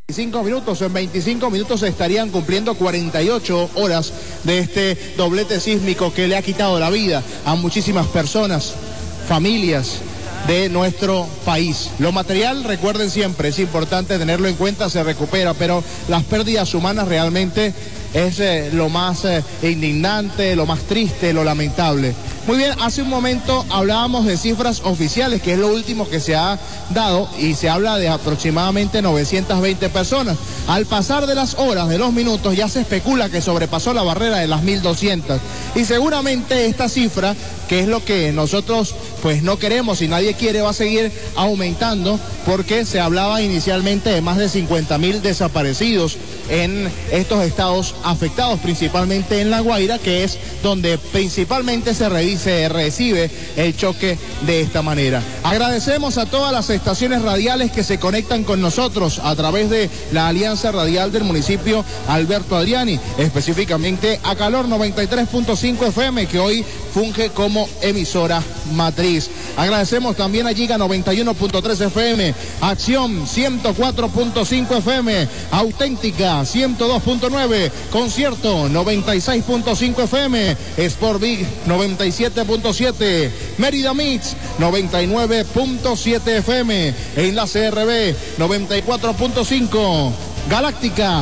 25 minutos, en 25 minutos se estarían cumpliendo 48 horas de este doblete sísmico que le ha quitado la vida a muchísimas personas, familias de nuestro país. Lo material, recuerden siempre, es importante tenerlo en cuenta, se recupera, pero las pérdidas humanas realmente es lo más indignante, lo más triste, lo lamentable. Muy bien, hace un momento hablábamos de cifras oficiales, que es lo último que se ha dado, y se habla de aproximadamente 920 personas. Al pasar de las horas, de los minutos, ya se especula que sobrepasó la barrera de las 1.200. Y seguramente esta cifra, que es lo que nosotros pues no queremos y nadie quiere, va a seguir aumentando, porque se hablaba inicialmente de más de 50.000 desaparecidos en estos estados afectados, principalmente en La Guaira, que es donde principalmente se recibe el choque de esta manera. Agradecemos a todas las estaciones radiales que se conectan con nosotros a través de la Alianza Radial del municipio Alberto Adriani, específicamente a Calor 93.5 FM, que hoy funge como emisora matriz. Agradecemos también a Giga 91.3 FM, Acción 104.5 FM, Auténtica 102.9, Concierto 96.5 FM, Sport Big 97.7, Mérida Mix 99.7 FM, Enlace RB 94.5, Galáctica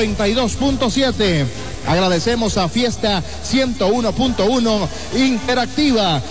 92.7. Agradecemos a Fiesta 101.1, Interactiva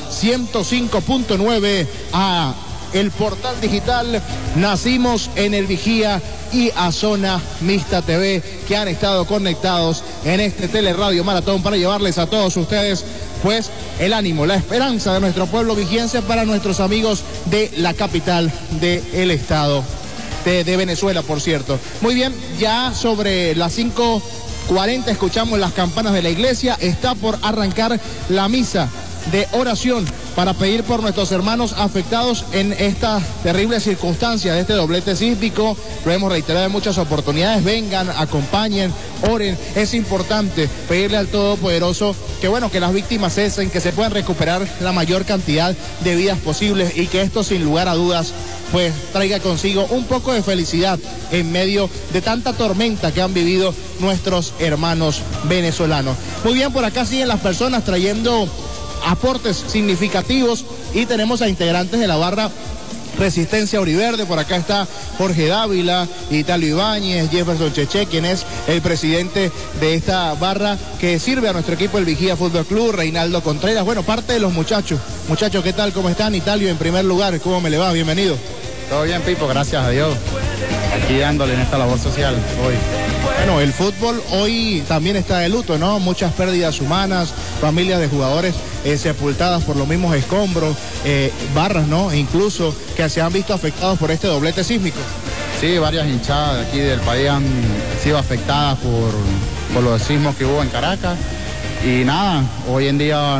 105.9, a el portal digital Nacimos en el Vigía y a Zona Mixta TV, que han estado conectados en este Teleradio Maratón para llevarles a todos ustedes pues el ánimo, la esperanza de nuestro pueblo vigiense para nuestros amigos de la capital del estado de Venezuela, por cierto. Muy bien, ya sobre las 5:40 escuchamos las campanas de la iglesia. Está por arrancar la misa de oración para pedir por nuestros hermanos afectados en esta terrible circunstancia de este doblete sísmico. Lo hemos reiterado en muchas oportunidades: vengan, acompañen, oren. Es importante pedirle al Todopoderoso que bueno, que las víctimas cesen, que se puedan recuperar la mayor cantidad de vidas posibles, y que esto, sin lugar a dudas, pues traiga consigo un poco de felicidad en medio de tanta tormenta que han vivido nuestros hermanos venezolanos. Muy bien, por acá siguen las personas trayendo aportes significativos, y tenemos a integrantes de la barra Resistencia Oriverde. Por acá está Jorge Dávila, Italio Ibáñez, Jefferson Cheche, quien es el presidente de esta barra que sirve a nuestro equipo, el Vigía Fútbol Club, Reinaldo Contreras, bueno, parte de los muchachos. Muchachos, ¿qué tal? ¿Cómo están? Italio, en primer lugar, ¿cómo me le va? Bienvenido. Todo bien, Pipo, gracias a Dios. Aquí dándole en esta labor social hoy. Bueno, el fútbol hoy también está de luto, ¿no? Muchas pérdidas humanas, familias de jugadores sepultadas por los mismos escombros, barras, ¿no? Incluso que se han visto afectados por este doblete sísmico. Sí, varias hinchadas de aquí del país han sido afectadas por los sismos que hubo en Caracas. Y nada, hoy en día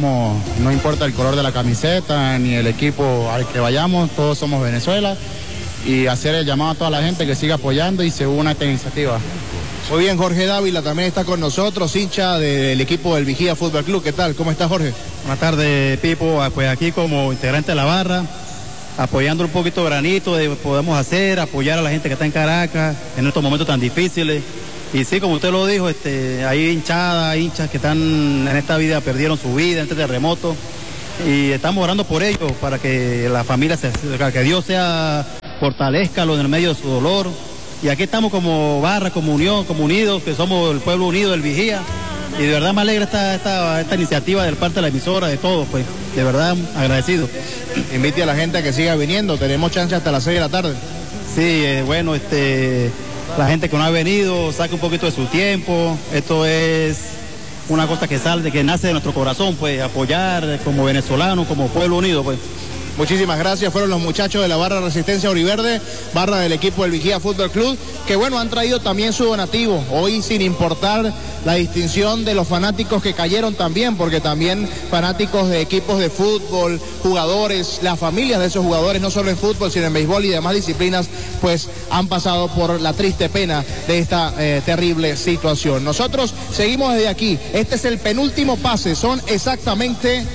no importa el color de la camiseta ni el equipo al que vayamos, todos somos Venezuela, y hacer el llamado a toda la gente que siga apoyando y se una a esta iniciativa. Muy bien, Jorge Dávila también está con nosotros, hincha del equipo del Vigía Fútbol Club. ¿Qué tal? ¿Cómo está, Jorge? Buenas tardes, Pipo. Pues aquí como integrante de la barra, apoyando un poquito granito de podemos hacer, apoyar a la gente que está en Caracas en estos momentos tan difíciles. Y sí, como usted lo dijo, hay hinchas que están en esta vida, perdieron su vida en este terremoto, y estamos orando por ellos, para que la familia, que Dios fortalezca en el medio de su dolor. Y aquí estamos como barra, como unión, como unidos, que somos el pueblo unido del Vigía. Y de verdad me alegra esta iniciativa de parte de la emisora, de todos, pues, de verdad agradecido. Invite a la gente a que siga viniendo, tenemos chance hasta las 6 de la tarde. Sí, bueno, la gente que no ha venido, saque un poquito de su tiempo. Esto es una cosa que nace de nuestro corazón, pues, apoyar como venezolanos, como pueblo unido, pues. Muchísimas gracias, fueron los muchachos de la barra Resistencia Oriverde, barra del equipo del Vigía Fútbol Club, que bueno, han traído también su donativo, hoy sin importar la distinción de los fanáticos que cayeron también, porque también fanáticos de equipos de fútbol, jugadores, las familias de esos jugadores, no solo en fútbol, sino en béisbol y demás disciplinas, pues han pasado por la triste pena de esta terrible situación. Nosotros seguimos desde aquí, este es el penúltimo pase, son exactamente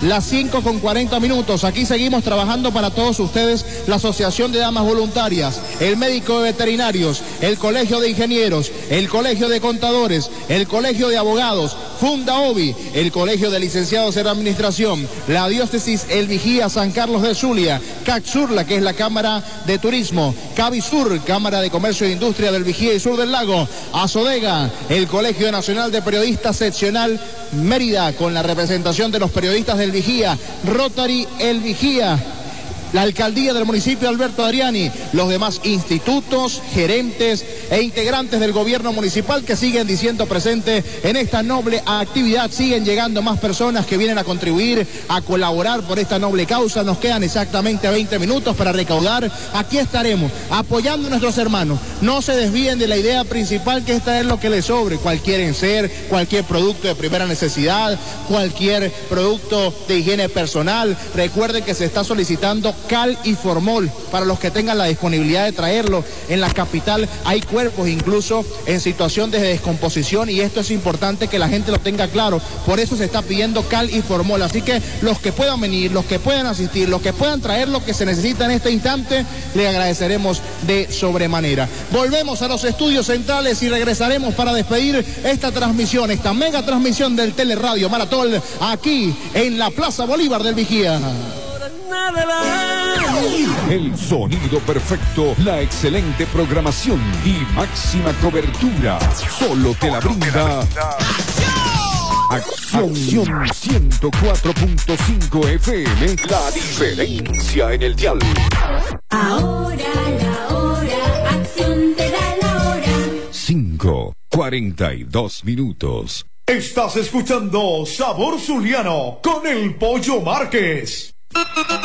las 5:40. Aquí seguimos trabajando para todos ustedes, la Asociación de Damas Voluntarias, el Médico de Veterinarios, el Colegio de Ingenieros, el Colegio de Contadores, el Colegio de Abogados, Fundaovi, el Colegio de Licenciados en Administración, la Diócesis El Vigía San Carlos de Zulia, CACSURLA, que es la Cámara de Turismo, CAVISUR, Cámara de Comercio e Industria del Vigía y Sur del Lago, ASODEGA, el Colegio Nacional de Periodistas Seccional Mérida, con la representación de los periodistas del Vigía, Rotary El Vigía, la alcaldía del municipio Alberto Adriani, los demás institutos, gerentes e integrantes del gobierno municipal que siguen diciendo presente en esta noble actividad. Siguen llegando más personas que vienen a contribuir, a colaborar por esta noble causa. Nos quedan exactamente 20 minutos para recaudar. Aquí estaremos apoyando a nuestros hermanos. No se desvíen de la idea principal, que esta es lo que les sobre. Cualquier enser, cualquier producto de primera necesidad, cualquier producto de higiene personal. Recuerden que se está solicitando cal y formol para los que tengan la disponibilidad de traerlo. En la capital hay cuerpos incluso en situación de descomposición, y esto es importante que la gente lo tenga claro. Por eso se está pidiendo cal y formol. Así que los que puedan venir, los que puedan asistir, los que puedan traer lo que se necesita en este instante, le agradeceremos de sobremanera. Volvemos a los estudios centrales y regresaremos para despedir esta transmisión, esta mega transmisión del Teleradio Maratón, aquí en la Plaza Bolívar del Vigía. El sonido perfecto, la excelente programación y máxima cobertura. Solo te la brinda Acción 104.5 FM. La diferencia en el dial. Ahora la hora, Acción te da la hora. 5:42. Estás escuchando Sabor Zuliano con el Pollo Márquez.